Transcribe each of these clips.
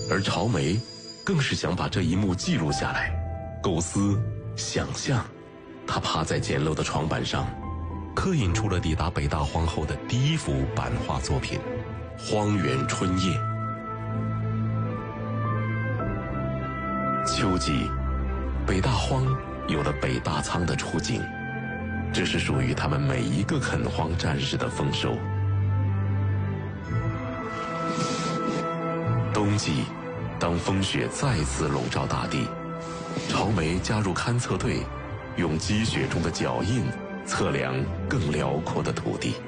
而朝梅更是想把这一幕记录下来，构思、想象。他趴在简陋的床板上，刻印出了抵达北大荒后的第一幅版画作品《荒原春夜》。秋季，北大荒有了北大仓的雏景，这是属于他们每一个垦荒战士的丰收。冬季，当风雪再次笼罩大地，朝梅加入勘测队，用积雪中的脚印测量更辽阔的土地。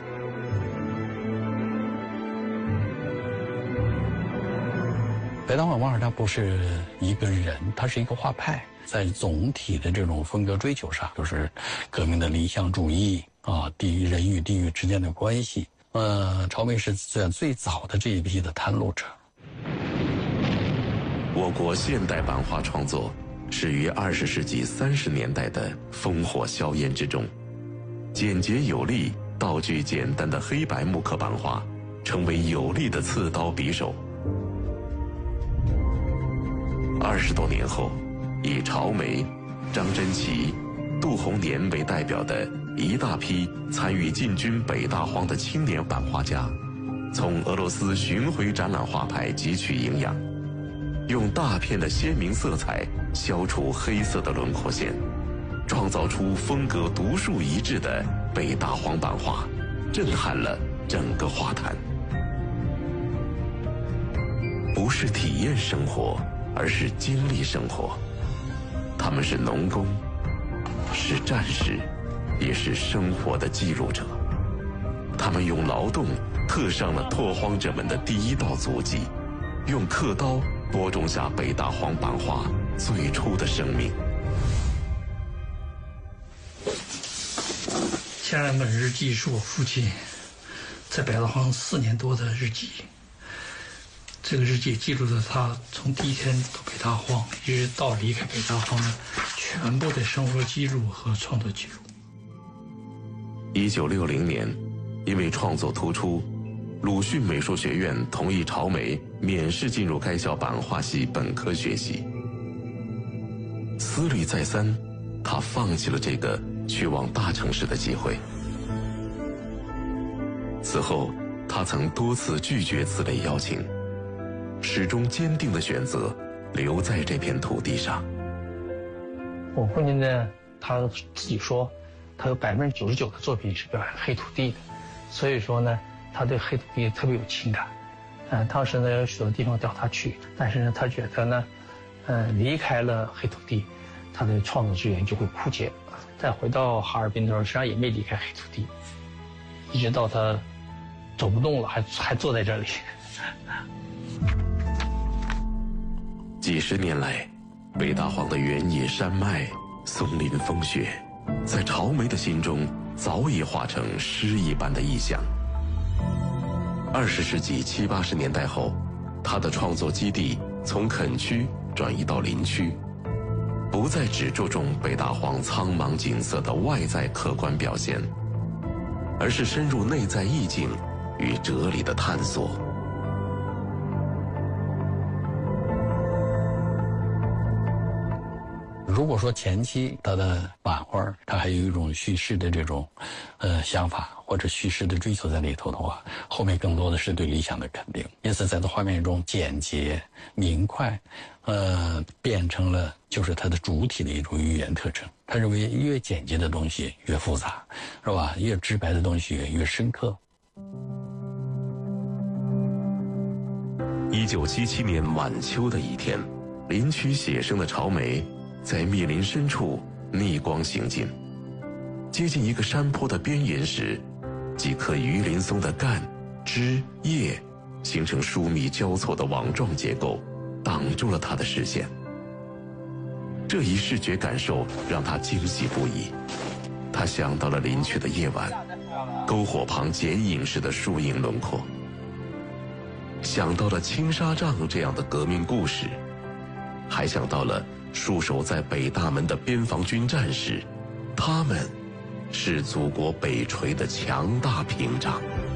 北大荒版画它不是一个人，它是一个画派，在总体的这种风格追求上，就是革命的理想主义啊，人与地域之间的关系。朝梅是最早的这一批的探路者。 我国现代版画创作始于20世纪30年代的烽火硝烟之中，简洁有力、道具简单的黑白木刻版画成为有力的刺刀匕首。20多年后，以朝梅、张真奇、杜洪年为代表的一大批参与进军北大荒的青年版画家，从俄罗斯巡回展览画派汲取营养，用大片的鲜明色彩消除黑色的轮廓线，创造出风格独树一帜的北大荒版画，震撼了整个画坛。不是体验生活，而是经历生活。他们是农工，是战士，也是生活的记录者。他们用劳动刻上了拓荒者们的第一道足迹，用刻刀播种下北大荒版画最初的生命。 家人本日记是我父亲在北大荒4年多的日记。这个日记记录了他从第一天到北大荒，一直到离开北大荒的全部的生活记录和创作记录。 1960年，因为创作突出，鲁迅美术学院同意朝梅免试进入该校版画系本科学习。思虑再三，他放弃了这个去往大城市的机会。此后，他曾多次拒绝此类邀请，始终坚定地选择留在这片土地上。 我父亲呢，他自己说，他有99%的作品是表演黑土地的，所以说呢，他对黑土地特别有情感。当时呢有许多地方调他去，但是呢，他觉得呢，离开了黑土地，他的创作资源就会枯竭。再回到哈尔滨的时候，实际上也没离开黑土地，一直到他走不动了，还坐在这里。 几十年来，北大荒的原野山脉、松林风雪，在朝梅的心中早已化成诗一般的意象。20世纪70、80年代后，他的创作基地从垦区转移到林区，不再只注重北大荒苍茫景色的外在客观表现，而是深入内在意境与哲理的探索。 如果说前期他的版画，他还有一种叙事的这种想法或者叙事的追求在里头的话，后面更多的是对理想的肯定。因此在他画面中简洁明快，变成了就是他的主体的一种语言特征。他认为越简洁的东西越复杂，是吧？越直白的东西越深刻。 1977年晚秋的一天，林区写生的朝梅在密林深处逆光行进，接近一个山坡的边沿时，几棵榆林松的干、枝、叶形成疏密交错的网状结构，挡住了他的视线。这一视觉感受让他惊喜不已。他想到了林区的夜晚，篝火旁剪影式的树影轮廓，想到了青纱帐这样的革命故事，还想到了戍守在北大门的边防军战士，他们是祖国北陲的强大屏障。